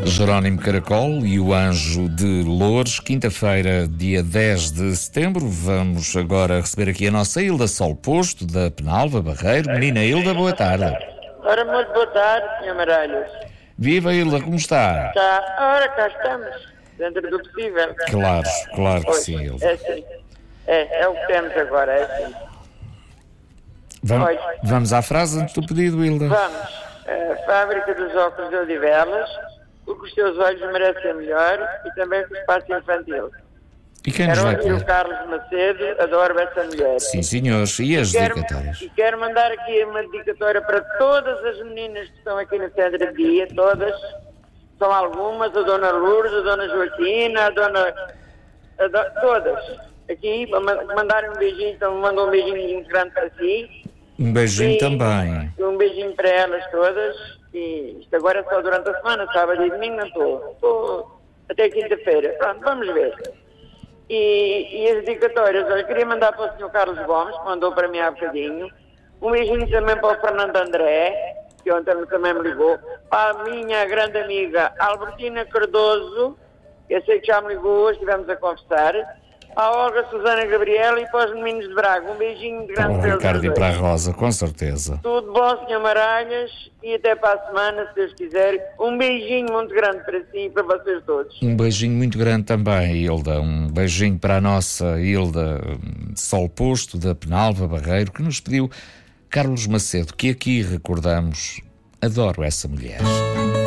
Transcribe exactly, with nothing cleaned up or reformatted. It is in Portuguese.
Jerónimo Caracol e o Anjo de Loures, quinta-feira, dia dez de setembro. Vamos agora receber aqui a nossa Hilda Sol Posto, da Penalva, Barreiro. Menina Hilda, boa tarde. Ora, muito boa tarde, senhor Maralhos. Viva, Hilda, como está? Está, ora, cá estamos, dentro do possível. Claro, claro que Pois, sim, Hilda. É assim, é, é o que temos agora, é assim. Vamos, Pois. vamos à frase antes do pedido, Hilda. Vamos, a fábrica dos óculos de Odivelas, porque os seus olhos merecem melhor e também com o espaço infantil. E quem nos Quero vai ouvir o pedir? Carlos Macedo, adoro essa mulher. Sim, senhores. E as Quero, dedicatórias? e quero mandar aqui uma dedicatória para todas as meninas que estão aqui no centro de dia, todas, são algumas, a Dona Lourdes, a Dona Joaquina, a Dona... A do, todas. Aqui, para mandarem um beijinho, então mandou um beijinho muito grande para si. Um beijinho E também. Um beijinho para elas todas. E isto agora é só durante a semana, sábado e domingo não estou. Estou até quinta-feira. Pronto, vamos ver. E, e as dedicatórias, olha, queria mandar para o senhor Carlos Gomes, que mandou para mim há bocadinho. Um beijinho também para o Fernando André, que ontem também me ligou. Para a minha grande amiga Albertina Cardoso, eu sei que já me ligou hoje, estivemos a conversar. A Olga, Susana Gabriela e para os meninos de Braga. Um beijinho de grande Para o para Ricardo e eles para a dois. Rosa, com certeza. Tudo bom, senhor Maralhas, e até para a semana, se Deus quiser. Um beijinho muito grande para si e para vocês todos. Um beijinho muito grande também, Hilda. Um beijinho para a nossa Hilda Sol Posto, da Penalva, Barreiro, que nos pediu Carlos Macedo, que aqui recordamos. Adoro essa mulher.